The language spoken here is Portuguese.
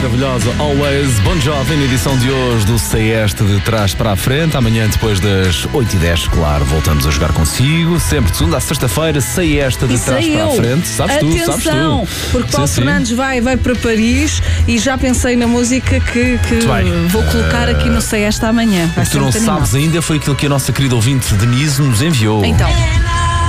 Maravilhosa, Always. Bon Jovi, na edição de hoje do Sei Este de Trás para a Frente. Amanhã, depois das 8h10, claro, voltamos a jogar consigo. Sempre de segunda a sexta-feira, Sei Este de Trás para a Frente. Sabes tu, sabes tu. Porque Paulo Fernandes vai para Paris e já pensei na música que vou colocar aqui no Sei Esta amanhã. O que tu não sabes ainda foi aquilo que a nossa querida ouvinte Denise nos enviou. Então.